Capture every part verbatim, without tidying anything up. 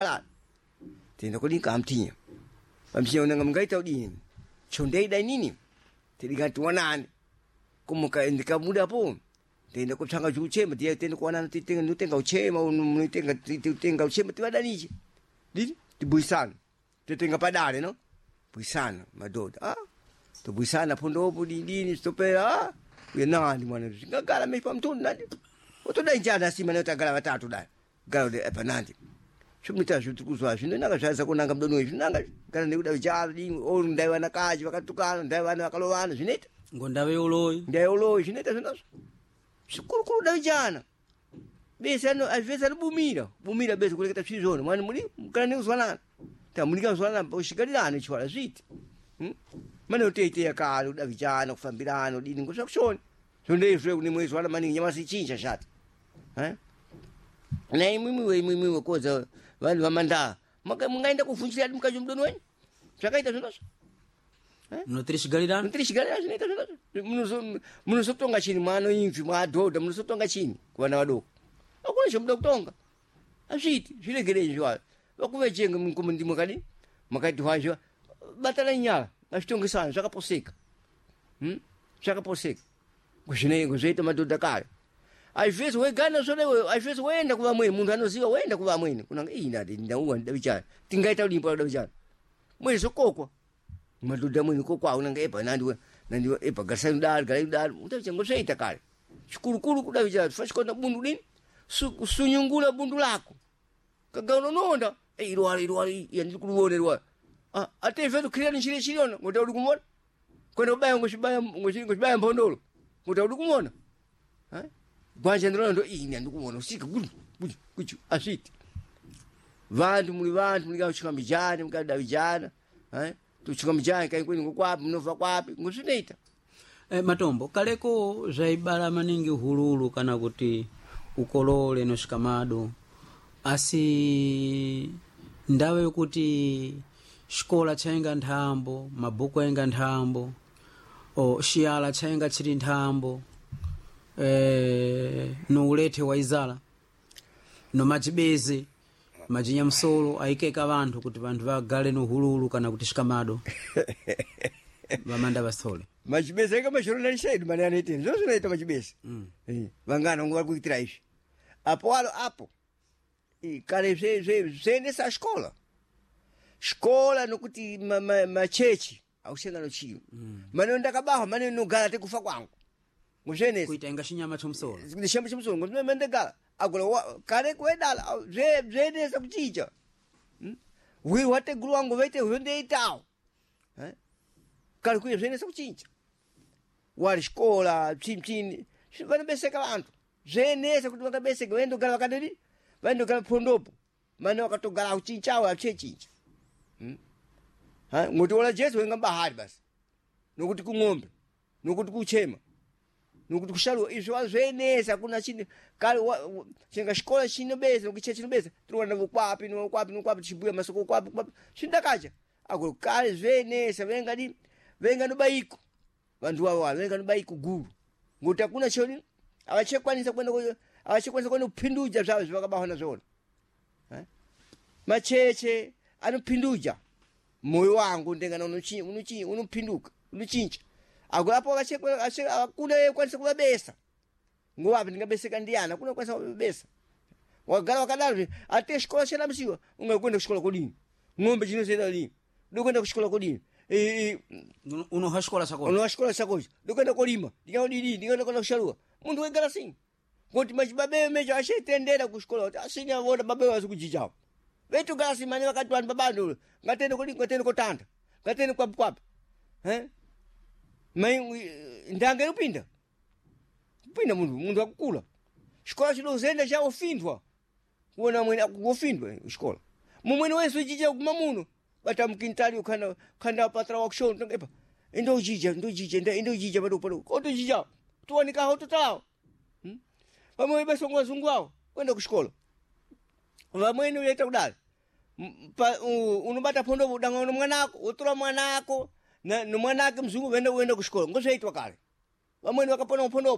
kala tenda kodi kamtinya pamshinya unanga mngaita udini chondei dai nini tiligati wanani kumuka ndika muda hapo tenda kuchanga juchema dia tenda kuona titenga nutenga uchema nutenga titenga uchema tiwadaniche dini tibuisana titenga padale no buisana madoda ah to buisana pondopo dini stopera ah we nani mwana ngagala mepa mtundu nani otoda njana sima na tagala watatu dai galo de epanandi shumita shutukuzwa shino nanga shaza kunanga mdono wetu nanga kana ne udawe jali o ndai wana kaji wakatukana ndai wana wakalowana shineta ngondawe uloyi ndai uloyi shineta sinaso shukuru kuru dawe jana bese no avesa no bumira bumira bese kuleketa chizona mwana muri kana ne uzwana ta muri ka uzwana ushikalirana chwala zviti hm mane utete yakalo udawe jana kufambirana dini ngosha kushona sonde zwe kuni mwezi wala mani nyama sichinja shati eh na imimi imimi koza vanhu vamanda maka mungaenda kufunzira ati mukacho mdono wenyu zvakaita zvinozo eh munotirishigalirana munotirishigalirana zvinoita zvinozo munozo munozotonga chini mwana imvi mwadhodha munozotonga chini kuvana vadoko akuna chomuda kutonga azviti zviregerei zvavo vakuvechenga mukomandi mukadi makati wazvo batana nyala ngazvitongesana zvakaposeka hm zvakaposeka kuzvinei kuzoita madhodha kale aizvese wegana zvone wewe aizvese wenda kuva mweni munhu anoziva wenda kuva mweni kunanga ina ndauwa ndavichana tingaita ulimpo ndavichana mweni zokokwa madhodha mweni kokwa unanga epa nandiwe nandiwe epa gasani dal galai dal utavichanga zveita kale chikurukuru kudavichana fashikona bundu dini sunyungula bundu lako kagauna nonda eh irwara irwara yandiri kuruone irwara ah ateve to create nchire chiriona ngoda uri kumona kwenda ubaya ngoshibaya ngoshibaya mbondolo ngoda uri kumona ha gwanje ndiro ndo ine ndikuona usika gudu gudu gudu asiti vantu muri vantu muri gauchika mijana mukada vijana eh tuchika mijana kai kwini ngokwapi munova kwapi ngozvinoita eh matombo kaleko zvaibala maningi hululu kana kuti ukolole no shikamado asi ndawe yokuti shikola chainga nthambo mabuku ainga nthambo o shiala chainga chiri nthambo eh no ulete wa izala no majibeze majinya msolo aikeka vantu kuti vantu vagale no hululu kana kuti shikamado vamanda basole majibeze kama shirona shaidu mani anete nzo zinaita majibeze mm. eh vangana ngwa kuitira ishi apo walo apo e kale ze ze zene sa escola escola nokuti machechi aushenga no chiyo mm. mane ndakabaho mane no gala te kufa kwangu ngozvene kuita inga shinyama chomsolo ndishamba chomsolo ngombe mende gala agola kare kwedala ze zene sa kuchicha hm wi wate gulu wangu vete honde itao eh kale kuya zene sa kuchicha wali escola chimchini vana beseka vantu zvenesa kuti vakabeseka vendo gala vakadini vendo gala pondopo mane wakatogala kuchichawa achechinja hm ha ngoti wala Jesu wenga bahari basi nokuti kungombe nokuti kuchema nokuti kushalu izvo zvenesa kuna chini kale chenga shikola chino bese nokuchechi chino bese turiwana vokwapi no kwapi no kwapi chibuya masoko kwapi kwapi chindakacha akolo kale zvenesa venga di venga no baiko vantu wavo venga no baiko guru ngoti akuna choni avachekwanisa kwenda kwa avachekwanisa kwenda kupinduja zvavo zvakabahona zvona eh macheche anopinduja moyo wangu ndengana unochi unochi unopinduka unochinja akulapo akachekwa akuna kwanisa kubabesa ngowapi ndingabeseka ndiyana kuna kwanisa kubabesa wagala wakadalo ate shikola chena msiwa ungakwenda kushikola kodini ngombe chino zeda lini ndokwenda kushikola kodini eh uno hashikola sako uno hashikola sako ndokwenda kolima ndingaudidi ndingaenda kwenda kushalua mundu wegala singi ngoti machibabe meja ashetendera kushikola asinya vona babe wazi kujijawa vetu gasi mane wakati vanhu babando ngatende kodi ngatende kotanda ngatende kwa kwapi eh mai ndange upinda upinda mundu mundu akukula shikola chino zenda cha ofindwa kuona mwene akufindwa shikola mumwene wesu ujija kumamuno batamkintali ukana kanda patra workshop ngepa ndo ujija ndo ujija ndo ujija bado palo koto ujija tuonika hoto tao hm pamwe beso ngwazungwao kwenda kushikola vamweni uyeta kudala unobata pondo udanga uno mwanako utura mwanako na nomwanake mzungu venda uenda kushikola ngozvaitwa kale vamweni vakapona pondo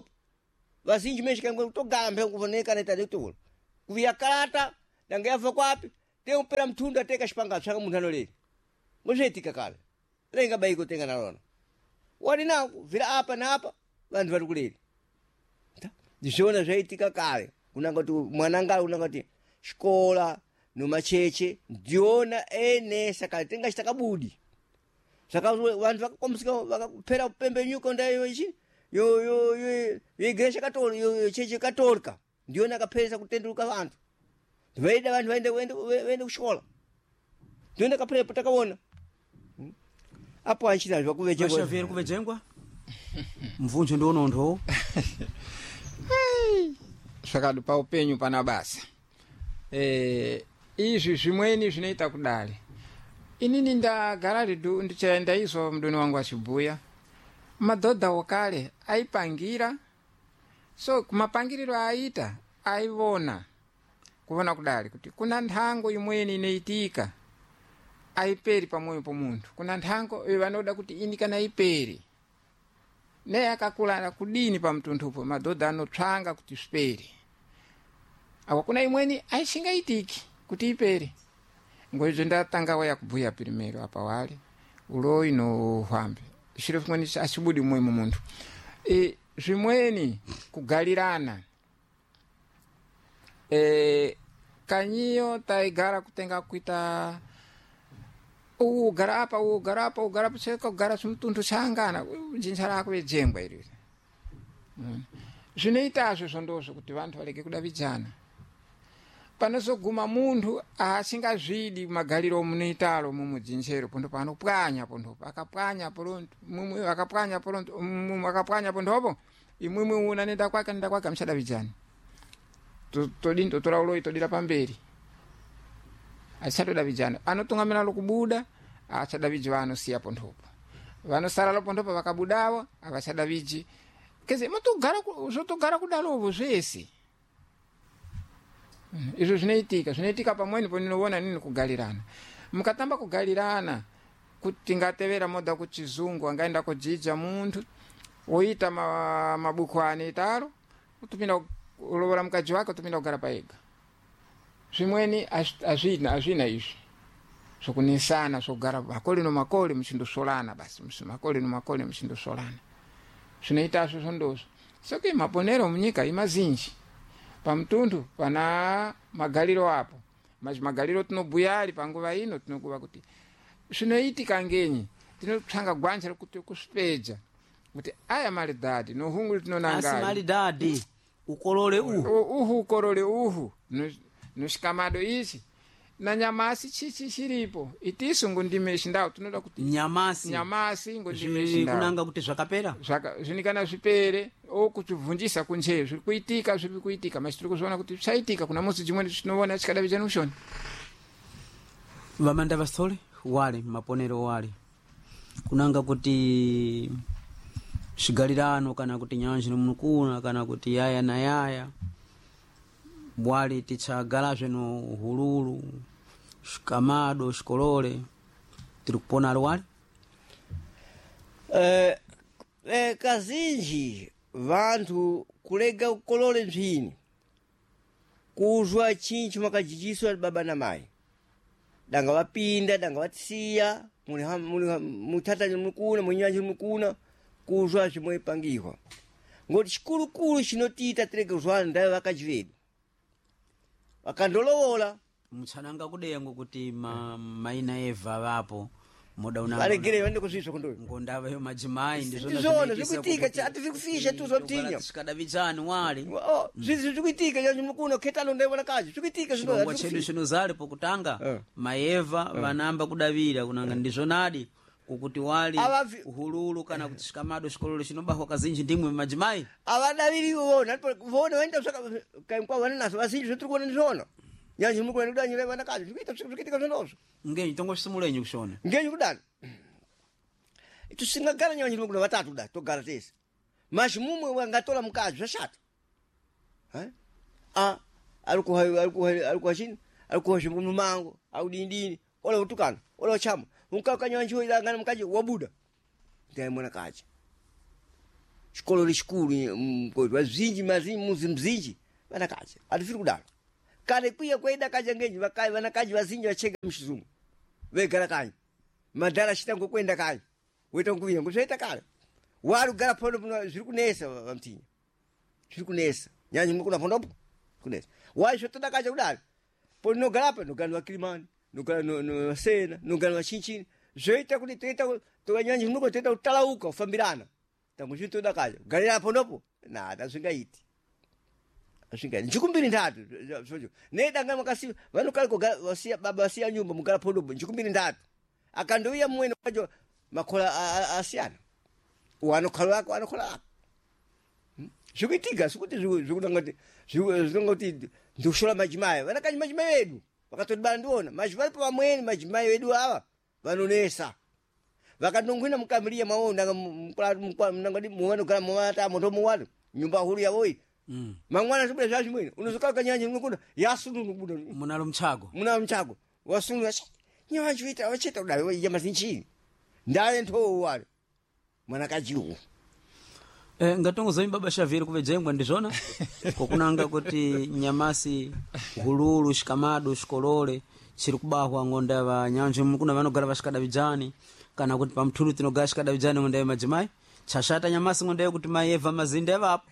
vazinji meshika ngotogala mbe kufoneka neta detola kuviya karata ndanga yafa kwapi tem upera mtunda teka shipanga chaka muntano leli muzvetika kale lenga baiko tenga nalona wali nangu vira apa na apa vantu vari kuleli ndizvona zvaitika kale kunanga kuti mwananga unanga kuti xikola nomacheche ndiona enesa kale tenga chitakabudi saka vantu vakakombisika vakapera kupembenyuka ndayo ichi yo yo yo igreja katolika yo cheche katolika ndiona akapheresa kutenderuka vantu vaida vantu vaende vaende vaende kuxikola ndiona kapherepo takaona apo anchita zvakuvejengwa vashaveri kuvejengwa mvunjo ndionontho zvakadi pa upenyu pana basa eh izvi zvimweni zvinoita kudale inini ndagara ridu ndichaenda izvo mdoni wangu achibhuya madhodha wakale aipangira so kumapangiriro aita aivona kuona kudali kuti kuna nthango imweni inoitika aiperi pamoyo pomuntu kuna nthango vanoda kuti ini kana iperi ne akakula kudini pamtuntupo madhodha anotsvanga kuti zviperi apo kuna imweni aisingaitiki kuti iperi ngoizvo ndatanga waya kubhuya primero apa wali uloyi nohwambe zviro zvimweni achibudi mumwe mumuntu e zvimweni kugalirana e kanyiyo taigara kutenga kuita ugara apa ugara apa ugara paseka kugara sumutuntu changana jinsa rako vejengwa iri zvinoitazvo zvondozvo kuti vantu vareke kudavidzana panozoguma muntu asingazvidi magaliro munoitaro mumujinchero pondo panopwanya pondo akapwanya poronto mumwe akapwanya poronto mumwe akapwanya pondopo imwimwe una nenda kwake nenda kwake amshadavidzana todini totora uloyi todira pamberi achatodavidzana anotungamira lokubuda achadaviji vanosiya pondopo vanosara lopondopo vakabudawo avachadaviji keze motogara zvotogara kudalovo zvese izvo zvinoitika zvinoitika pamweni poninoona nini kugalirana mukatamba kugalirana kuti ngatevera moda kuchizungu angaenda kujija muntu oita mabuku anoitaro utupinda ulovora mukaji wake utupinda kugara paega zvimweni azvina azvina izvi zvokunesana zvogara makole nomakole muchindosolana basi makole nomakole muchindosolana zvinoitazvo zvondozvo soke maponero munyika imazinji pamtundu pana magaliro apo mas magaliro tinobhuya ari panguva ino tinokuva kuti zvinoitika ngenyi tinotsvanga gwanja rekuti kuspeja kuti aya maridhadhi nohungu tinonanga asi maridhadhi ukolole uhu uhu ukolole uhu noshikamado ichi na nyamasi chichi chiripo itisu ngundime shindao tunoda kuti nyamasi nyamasi ngundime shindao kunanga kuti zvakapera zvaka zvinikana zvipere okutubvunjisa kunje zviri kuitika zviri kuitika mas tiri kuzoona kuti zvaitika kuna musi jimwe tinoona chikadavidzana ushoni vamanda vasole wale maponero wale kunanga kuti shigalirano kana kuti nyanja nomukuna kana kuti yaya na yaya bwali tichagala zvino hululu shikamado shikolole tiri kupona alwali eh eh kazinji vantu kulega kukolole mphini kuzwa chinchi makajijiswa baba na mai danga wapinda danga watisiya muli muli mutata mukuna munyanja mukuna kuzwa chimwe pangihwa ngoti chikulukulu chinotita tireke kuzwa ndayo vakajivedu vakandolowola mutsananga kudengo kuti ma, maina eva vapo moda una valegere vande kuzviswa kundoyo ngondava yo majimai ndizona zvikuitika ati vikufisha tuzoptinya sikadavidzani wali oh zvizi zvikuitika nyanja mukuna ketalo ndayo kaji zvikuitika zvino ngwa chedu chino zali pokutanga uh. maeva uh. vanamba kudavira kunanga uh. ndizonadi ukuti wali Avavi... uhululu kana kuti shikamado shikololo chinobahwa kazinji ndimwe majimai avadaviri vona vona wenda saka kaimkwa vana naso vasinji zvetiri kuona ndizona nyanja mukuna kudanyira vana kaji zvikuita zvikuitika zvinozo ngenyi tongo simulenyi kushona ngenyi kudani tusingagara nyanja mukuna vatatu da togara tese mashi mumwe wangatola mukazi zvashata eh a alikuwa alikuwa alikuwa chini alikuwa shimumu mango au dindini ola utukana ola chama unkaka nyanja ilangana mukaji wabuda ndiye mwana kaji shikolo lishikulu mkozi wazinji mazinji muzi mzinji vana kaji atifiri kudala kale kwiya kwaida kaja ngenji vakai vanakaji vazinji vacheka mchizungu vegara kanyi madhara chitango kwenda kanyi weta nguya nguzvaita kale wari kugara pondo puno zviri kunesa vamtinya zviri kunesa nyanyi mukuna pondopo kunesa wai zvotoda kaja kudari po nogara apa nogara vakirimani nogara nosena nogara vachinchini zvoita kuti toita tokanyanyi muko toita kutalauka kufambirana tangu zvitoda kaja kugarira pondopo na tazvingaiti asvingaiti njikumbiri ndatu zvocho nedanga makasi vanokale kugara vasiya baba vasiya nyumba mugara pondopo njikumbiri ndatu akandouya mumwe wacho makola asiyana wanokhala wako wanokhala wako zvikuitika sikuti zvikunangati zvinongoti ndikushola madzimai vanakanyi madzimai vedu vakatodibana ndiona mazivaripo vamweni madzimai vedu ava vanonesa vakandongwina mukamiriya mavo nangati muvanogara muvatamo ndomuwano nyumba huru yavoyi mangwana zvibuda zva zvimweni unozokala kanyanja unokunda yasununu kubuda munalo mchago munalo mchago wasununu nyavanchiita vachita kudai yamazinchini ndaye ntoo wale mwanakajiwo eh ngatongozoimba baba Shaviri kuvejengwa ndizvona kokunanga kuti nyamasi hululu shikamado shikolole chiri kubahwa ngonda vanyanje kuna vanogara vashikadavijani kana kuti pamthulu tinogara shikadavijani ngonda madzimai chashata nyamasi ngonda kuti maeva mazinde evapo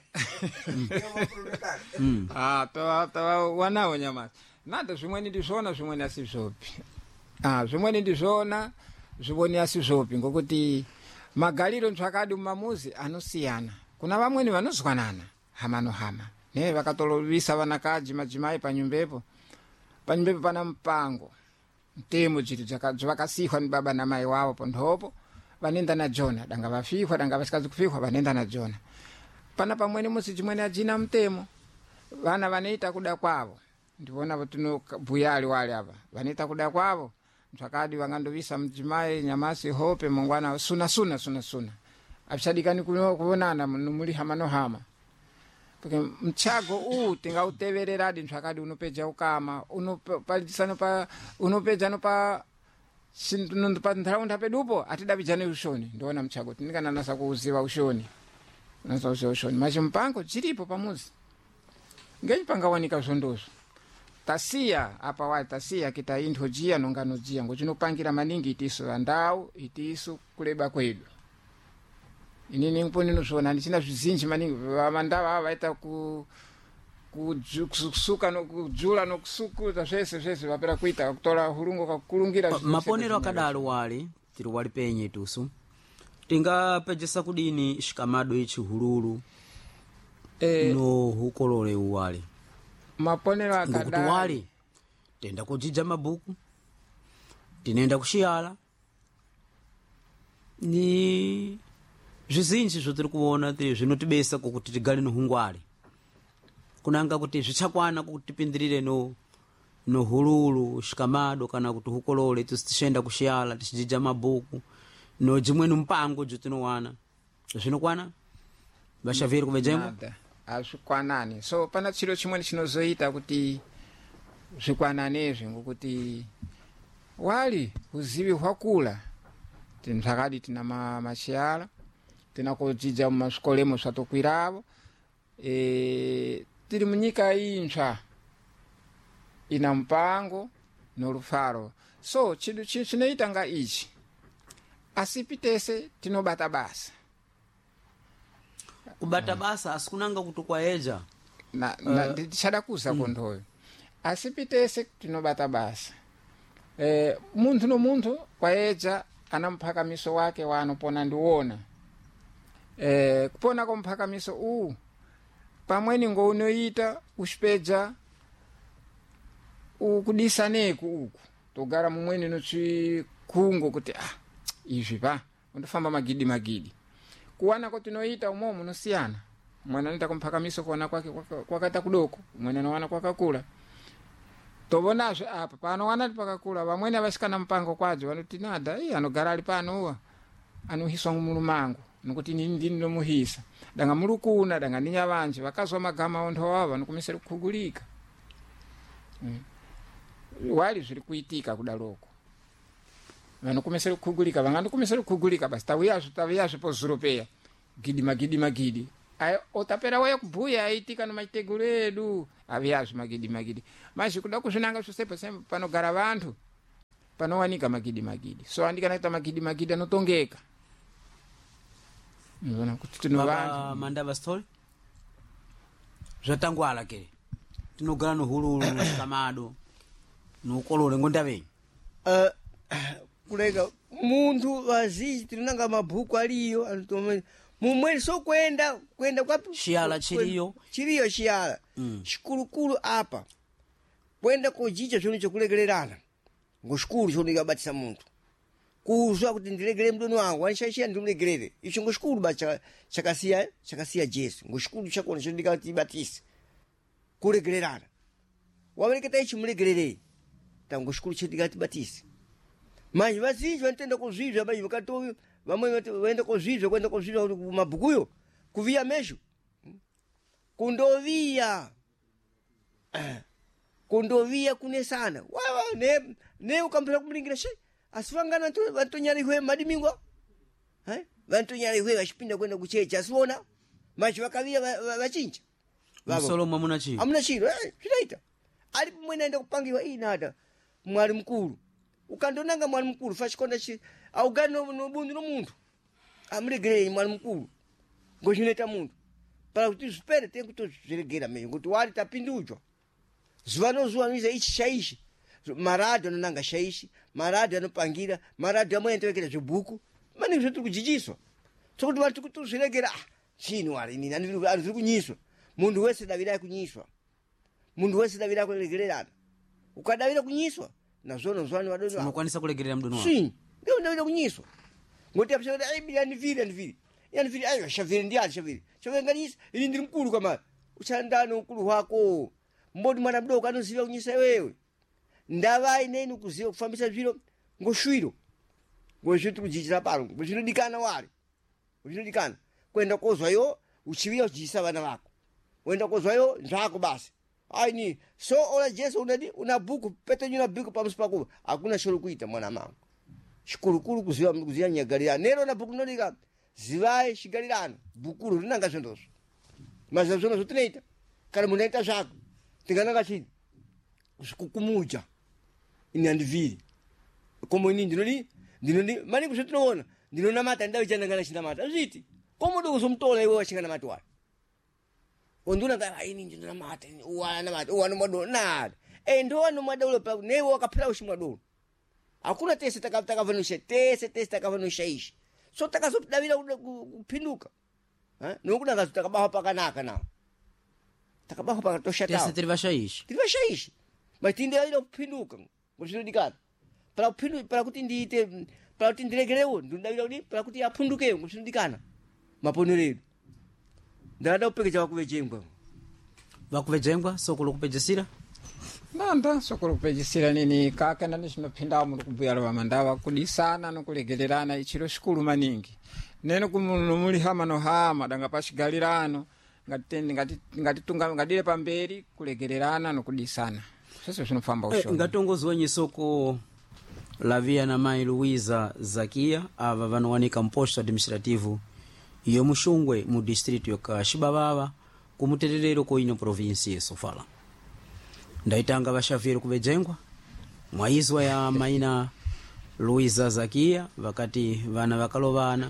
mm. ah tawa tawa wanawo nyamasi nada zvimweni ndizvona zvimweni asizvopi ah zvimweni ndizvona zviboni asizvopi ngokuti magaliro ntsvakadi mumamuzi anosiyana kuna vamweni vanozwanana hamano hama ne vakatolovisa vanakaji madzimai panyumbepo panyumbepo pana mpango mtemo chiti zvakasihwa ni baba na mai wavo pondhopo vanenda na Jona danga vafihwa danga vasikazi kufihwa vanenda na Jona pana pamweni musi chimweni ajina mtemo vana vanoita kuda kwavo ndivona vatuno buyali wale ava vanoita kuda kwavo ntsvakadi vangandovisa mdzimai nyamasi hope mongwana suna suna suna suna apishadikani kuonana muri hamano hama porque mchago u tingautevereradi ntsvakadi unopeja ukama unopalisano pa unopeja no pa sintu pa nthaunda pedupo atidabijane ushoni ndiona mchago tinikana nasa kuuziva ushoni nasa kuuziva ushoni machi mpango chiripo pamuzi ngenyi pangawanika zvondozo tasiya apa wa tasiya kita intho jia nongano jia ngochinopangira maningi itiso vandau itiso kuleba kwedu inini ngiponi nozvona ndichina zvizinji maningi vamandava vaita ku kusuka no kujula no kusukuza zvese zvese vapera kuita kutora hurungo kakulungira maponero akadalo wali tiri wali penye tusu tingapejesa kudini shikamado ichi hululu eh, no hukolole uwali maponero akadalo wali tenda kujija mabuku tinenda kushiyala ni zvizinji zvotiri kuona tiri zvinotibesa kuti tigale nohungwale kunanga kuti zvichakwana kuti tipindirire no no hululu shikamado kana kuti hukolole tisishenda kushiyala tichijija mabuku no jimweni mpango jutinowana zvinokwana Bashaviri kuvejengwa azvikwanani so pana chiro chimweni chinozoita kuti zvikwananezve ngokuti wali uzivi hwakula tinzakadi tina ma mashiyala tina kujija mumaskolemo svatokwiravo e tiri munyika intsva ina mpango norufaro so chidu chinoita nga ichi asipitese tinobata basa kubata basa asikunanga kuti kwaeja na na uh, ndichada kuza kondhoyo asipitese tinobata basa eh muntu no muntu kwaeja ana mphakamiso wake wanopona ndiwona eh kupona kwa mphakamiso u pamweni ngo unoita uspeja ukudisaneku uku togara mumweni no chikungo kuti ah izvi pa undofamba magidi magidi kuwana kuti noita umomo nosiyana mwana nita kumphakamiso kuona kwake kwakata kudoko mwana nowana kwakakula tobonazve apa pano wana pakakula vamweni avasikana mpango kwadzo vanoti nada eh anogara ali pano uwa anohiswa mulumango nokuti nini ndini nomuhisa danga mulukuna danga ninya vanje vakazwa magama ontho wava nokumisera kukhugulika mm. wali zviri kuitika kudaloko vanokumisera kukhugulika vangandokumisera kukhugulika basi tawiyazvo tawiyazvo pozuropeya gidi magidi magidi Ay, otapera waya kubuya aitika no maiteguro edu aviazo magidi magidi mas kuda kuzvinanga zvosepo sembe panogara vantu panowanika magidi magidi so andikana kuita magidi magidi anotongeka nona kuti tino vantu mandava story zvatangwala ke tinogara nohululu kamado nokolole ngondavenyi uh, kulega muntu waziji tinanga mabhuku aliyo anotoma mumweli so kwenda kwenda kwa shiala chiriyo chiriyo shiala mm. Shikulukulu apa kwenda kujicha choni chokulegererana ngoshukuru choni kabatisa muntu kuzwa kuti ndilegere mdono wangu anishashia ndimlegerere icho ngoshukuru bacha chakasiya chakasiya Jesu ngoshukuru chakona choni ndikati batisa kulegererana wameleketa ichi mlegerere tango shukuru choni ndikati batisa manje bazizwa ntenda kuzizwa bayi wakati vamwe vaenda kozvizva kwenda kozvizva kuti mabhukuyo kuviya mesho kundoviya kundoviya kunesana wawa ne ne ukampira kumlingira she asivangana vantonyarihwe madimingwa eh vantonyarihwe vachipinda kwenda kuchecha asiona machi vakaviya vachinja musolo mamuna chi amuna chiro eh zvinoita ali pomwe naenda kupangiwa inada mwali mkulu ukandonanga mwali mkulu fashikonda chi augani nobundu nomuntu amregere mwali mkulu ngozvineta muntu para kuti zvipere tengu tozviregera menyo kuti wali tapindujwa zuva nozuva niza ichi shaishi maradho anonanga shaishi maradho anopangira maradho amwe antowekera zvibhuku mani zvotiri kujijiswa sokuti vantu kuti tozviregera ah chini wali nini andiri kunyiswa munhu wese davira akunyiswa munhu wese davira akuregererana ukadavira kunyiswa nazvono zvani vadodo unokwanisa kulegerera mdono wako si ndio ndio kunyiswa ngoti apsha ai bilani vile and vile yani vile ayo shavire ndiye shavire shavire nganisa ili ndiri mkulu kama uchandano mkulu wako mbodi mwana mdogo anoziva kunyisa wewe ndava ineni kuziva kufambisa zviro ngoshwiro ngozvitu kujijira paro ngozvinodikana wari ngozvinodikana kwenda kozwayo uchiviya kujisa vana vako wenda kozwayo zvako basi aini so ola Jesu unadi una buku pete nyuna buku pamusi pako hakuna shoro kuita mwana mangu shikulukulu kuziva kuziva nyagalira nero na buku nodika zivae shigalirana bukulu rinanga zvondozo mazazvono zvotunoita kana munhu aita zvako tingananga chini kukumuja ini andiviri komo ini ndinodi ndinodi mani kuzvotinoona ndinonamata ndavi chanangana chinamata zviti komodo kuzomutola iwe wachingana mati wari onduna ka haini ndina mate uwana mate uwana mwadolo nada eh ndo wano mwadolo pa newe wakapira ushimwadolo hakuna tese takavanosha tese tese takavanosha ishi so takazopidavira kupinduka eh nokuda ngazo takabaho pakanaka nawo takabaho pakatosha tawo tese tiri vashaishi tiri vashaishi matinde avira kupinduka ngozvinodikana para kupinduka para kuti ndiite para kuti ndiregerewo ndindavira kuti para kuti apunduke ngozvinodikana maponeredo ndada upekecha vakuvejengwa vakuvejengwa soko lokupejesira nanda soko lokupejesira nini kaka nani zvinopindawo muri kubhuya lova mandava kudisana nokulegererana ichiro shikulu maningi nene kumunhu muri hama nohama danga pashigalirano ngatitunga ngadire pamberi kulegererana nokudisana zvese zvinofamba ushoma ngatongozwenye soko lavia na mai Luiza Zakia ava vanowanika mposto administrativo iyo mushungwe mu district yoka Shibababa kumutererero ko ino province yesofala ndaitanga vashaviro kuvejengwa mwaizwa ya maina Luiza Zakia vakati vana vakalovana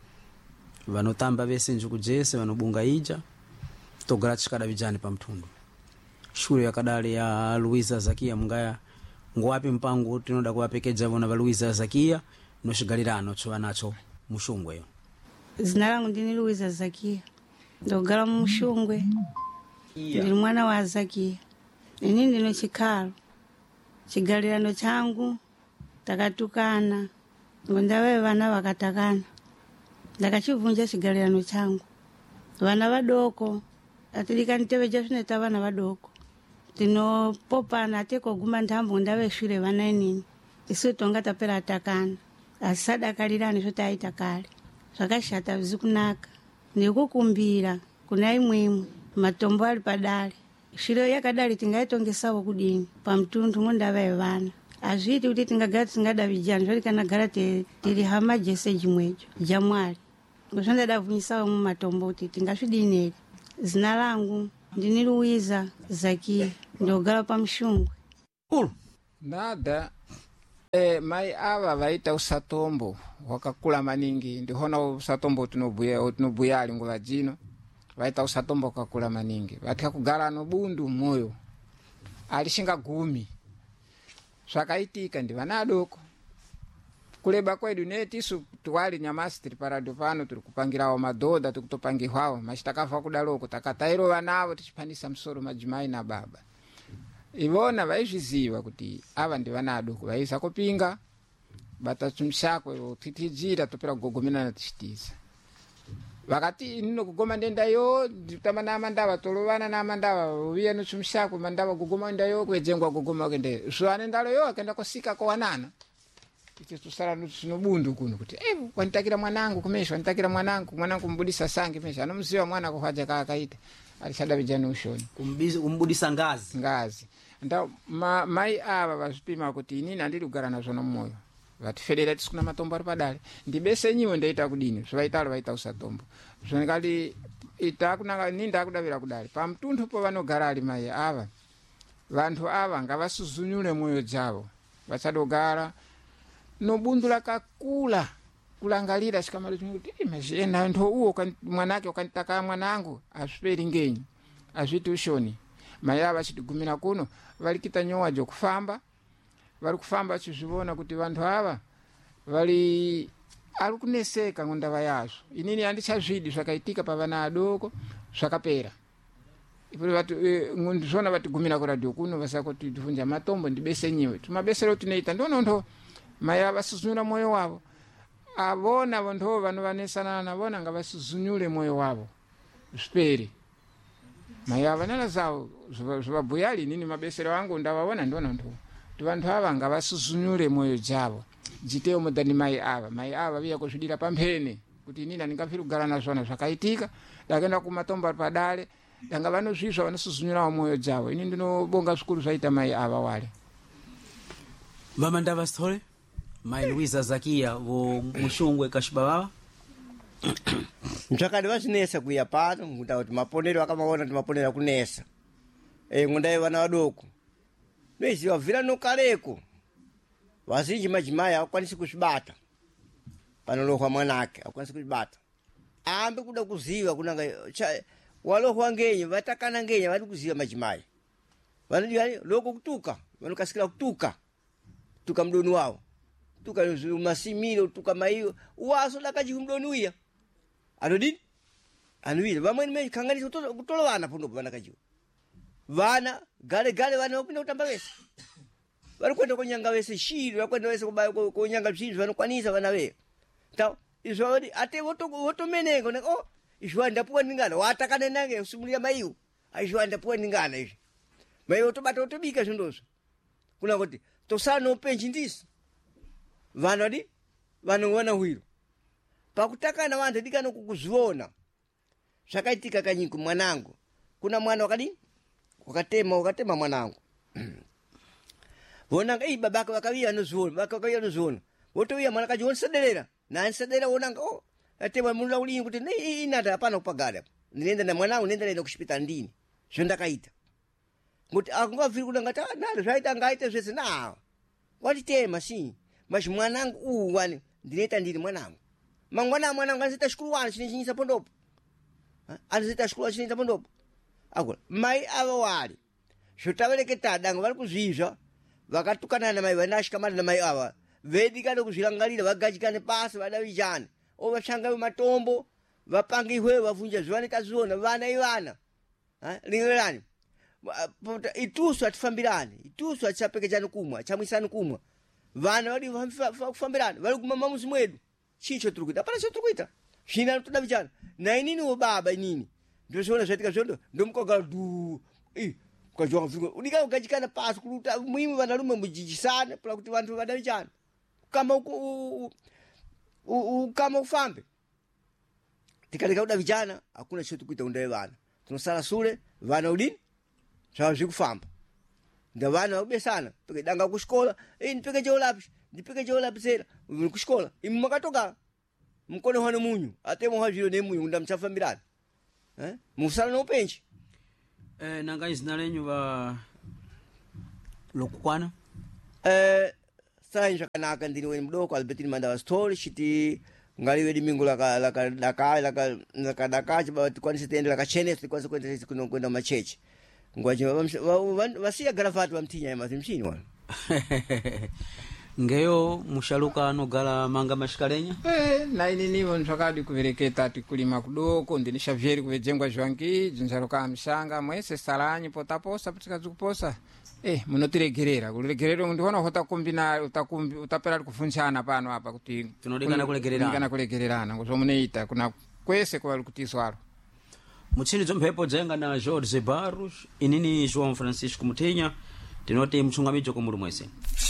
vanotamba vese njuku jese vanobunga ija togara chikada vijani pa mtundu shule yakadali ya Luiza Zakia mungaya ngwapi mpango tinoda kuwapekeja vona va Luiza Zakia noshigalirano chwa nacho mushungwe yo. Zina langu ndini Luiza Zakia ndogala mushungwe yeah. Ndili mwana wa Zakia nini ndino chikalo chigalirano changu takatukana ngondawe vana vakatakana ndakachivunja chigalirano changu vana vadoko atilika niteveja fineta vana vadoko tino popana teko guma ndambo ndawe shule vana nini isu tonga tapera atakana asada kalirani zota aita kale zvakashata vizikunaka nekukumbira kuna imwimwe matombo ali padali shiro yakadali tingaitongesawo kudini pamtundu mondava vana azviti kuti tingagara tingada vijana zvali kana gara tiri hama jese jimwejo jamwali ngoshonda davunyisa mu matomboti tingasvidinele. Zina langu ndini Luiza Zakia ndogala pa Mshungwe. Ulu nada e, mai ava vaita usatombo wakakula maningi ndihona usatombo tinobuya tinobuyali nguva jino vaita usatombo wakakula maningi vatika kugala no bundu moyo alishinga gumi zvakaitika ndi vana adoko kuleba kwedu netisu twali nyamasi tiri parado pano tiri kupangirawo madhodha tiri kutopangirwawo machitakabva kudaloko takatairo vanavo tichipanisa musoro madzimai na baba ivona vaizviziva kuti ava ndi vana adoko vaiza kupinga batatsumshakwe titijira topera kugogomenana tichitiza vakati inino kugoma ndendayo tamana amandava tolovana na amandava uviya notsumshakwe mandava kugoma ndendayo kwejengwa kugoma kende zwane ndalo yo akaenda kosika kowanana itistusara nusinobundu kuno kuti eh wanitakira mwanangu kumesha wanitakira mwanangu mwanangu mbudisa sangi mesha anomziwa mwana kuhaja kaakaita alishada vijana ushoni kumbudisa ngazi ngazi nda ma, mai ava vazvipima kuti inini andiri kugara nazvo nomoyo vatifedera tisikuna matombo ari padare ndibese nyiwe ndaita kudini zvaitalo vaita usatombo zvonikati itakunanga ini ndakudavira kudare pamutundu po vanogara ali mai ava vantu ava ngavasuzunyure moyo dzavo vachadogara nobundu lakakula kulangalira shikamalo kuti imazhena ndo uwo mwanake ukanitaka mwanangu azviperi ngenyi azviti ushoni mai ava chitigumira kuno valikita nyowa jokufamba vari kufamba achizvivona kuti vantu ava vari ari kuneseka ngondava yazvo inini handichazvidi zvakaitika pavana adoko zvakapera ipo vatu ndizvona vatigumira kuradio kuno vasakuti tivunja matombo ndibese nyiwe tumabesero tunoita ndonondo mai ava suzunyura moyo wavo avona vantu vanovanesana navona ngavasuzunyure moyo wavo zviperi mai ava nala zavo zvavabhuyali nini mabesero angu ndavaona ndonondo kuti vantu ava ngavasuzunyure moyo dzavo jiteyo mudhani mai ava mai ava viya kuzvidira pamphene kuti inini andingafiri kugara nazvona zvakaitika ndakaenda kumatombo ari padare danga vanozvizva vanasuzunyurawo moyo dzavo ini ndinobonga zvikuru zvaita mai ava wale vamandava sithole mai Luiza Zakia vo Mshungwe kashibaba mchakadi vazinesa kuya pano nguta kuti maponero akamaona kuti maponero kunesa eh ngundai vana vadoko nezi vavira nokaleko vazinji madzimai akwanisi kuzvibata panolohwa mwanake akwanisi kuzvibata ambe kuda kuziva kunanga walohwa ngenye vatakana ngenye vari kuziva madzimai vanodi loko kutuka vanokasikira kutuka tuka mdoni wavo tuka masimilo tuka maiyo uwaso dakaji kumdoni uya anodini anuwile vamweni meji kanganisa kutola vana ponopo vana kajiwa vana gale gale vana wakupinda kutamba wese vari kwenda konyanga wese shiri vari kwenda wese konyanga zviri vanokwanisa vana ve ta izvo vati ate votomenengo oh izvo ndapuwa ndingana watakane nange usimulia maiyo izvo ndapuwa ndingana izvi maiyo votobata votobika zvindozvo kuna kuti tosala nopenji ndisi vana vadi vanongona hwiro pakutakana vantu dikano kukuzviona zvakaitika kanyiko mwanangu kuna mwana wakadi wakatema wakatema mwanangu vonanga i babaka vakaviya nozviona babaka vakaviya nozviona votoviya mwana kaji wonisedelera nansedera vonanga oh atema munula ulingi kuti nei inata hapana kupagada ndinenda na mwanangu nenda nenda kuchipita ndini zvondakaita kuti akungaviri kunanga ta nalo zvaita ngaite zvese na watitema si mashi mwanangu uwu wani ndineta ndiri mwanangu mangwana mwanangu anzita shukuru wani chinechinyisa pondopo anzita shukuru wani chinechinyisa pondopo akula mai ava wali zvotavereketa dango vari kuzvizva vakatukana na mai vanashikamana na mai ava vedikane kuzvirangarira vagadzikane pasi vadavijane o vashanga matombo vapangihwe vavunja zvivaneka zviona vana ivana lingerani itusu atifambirani itusu atisapekedzani kumwa chamwisani kumwa vana vadi kufambirana vari kumama muzi mwedu chicho tiri kuita apana chotiri kuita zvina toda vijana na ininiwo baba inini ndozviona zvaitika zvondo ndomukogara du ukazviwa mvingo udika kugadzikana pasi kuruta muimwe vanarume mujijisane pula kuti vantu vada vijana kama ukama ufambe tikaleka kuda vijana hakuna chotiri kuita undaye vana tunosala sule vana udini zvava zvikufamba nda vana vakubesana danga kuxikola ndipeke cheolapi ndipeke cheolapisera kuxikola imi makatoka mkono hano munyu atemo haviro ne munyu ndamchafambirani eh musala no penchi eh nanga izina lenyu va lokukwana eh sanja kanaka ndini weni mdoko Albertine Manda wa story shiti ngaliwe dimingo laka laka laka laka laka laka chiba kwani sitende laka chene kwani kwenda kuno kwenda machechi ngwaje wasiya garafati wamtinya mazimshini wana ngeyo mushaluka nogala manga mashikalenya eh na ini nivo nchakadi kuvereketa tikulima kudoko ndinisha vyeri kuvejengwa zvangi jinjaruka mshanga mwese salanyi potaposa putika zikuposa eh munotiregerera kuregerero ndihona hota kombina utakumbi utapera kufunchana pano hapa kuti tunodikana kulegererana ndikana kulegererana ngozo muneita kuna kwese kwa kutiswaro mutsini dzompepo dzenga na Jorge Barros inini João Francisco Mutinya tinoti mchungamijo komulu mwese